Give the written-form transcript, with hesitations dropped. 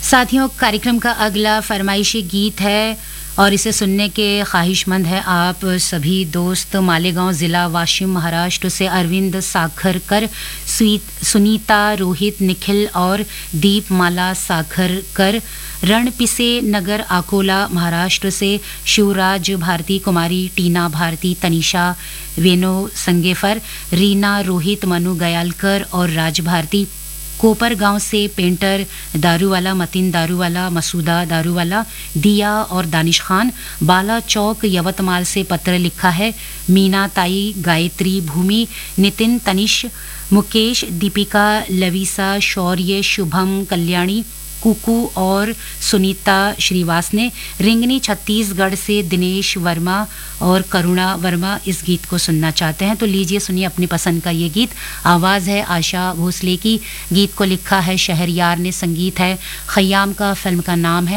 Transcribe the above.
साथियों, कार्यक्रम का अगला फरमाइशी गीत है और इसे सुनने के ख्वाहिशमंद हैं आप सभी दोस्त। मालेगांव ज़िला वाशिम महाराष्ट्र से अरविंद साखरकर, सुनीता, रोहित, निखिल और दीपमाला साखरकर। रणपिसे नगर अकोला महाराष्ट्र से शिवराज भारती, कुमारी टीना भारती, तनिषा वेनो संगेफर, रीना, रोहित, मनु गयालकर और राज भारती। कोपर गांव से पेंटर दारूवाला, मतीन दारूवाला, मसूदा दारूवाला, दिया और दानिश खान। बाला चौक यवतमाल से पत्र लिखा है मीना ताई, गायत्री, भूमि, नितिन, तनिष, मुकेश, दीपिका, लविसा, शौर्य, शुभम, कल्याणी, कुकू और सुनीता श्रीवास ने। रिंगनी छत्तीसगढ़ से दिनेश वर्मा और करुणा वर्मा इस गीत को सुनना चाहते हैं, तो लीजिए सुनिए अपनी पसंद का ये गीत। आवाज़ है आशा भोसले की, गीत को लिखा है शहरयार ने, संगीत है खयाम का, फिल्म का नाम है